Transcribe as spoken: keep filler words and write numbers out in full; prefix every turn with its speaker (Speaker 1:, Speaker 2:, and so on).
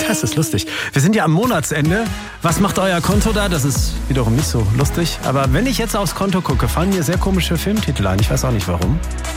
Speaker 1: Das ist lustig. Wir sind ja am Monatsende. Was macht euer Konto da? Das ist wiederum nicht so lustig. Aber wenn ich jetzt aufs Konto gucke, fallen mir sehr komische Filmtitel ein. Ich weiß auch nicht warum.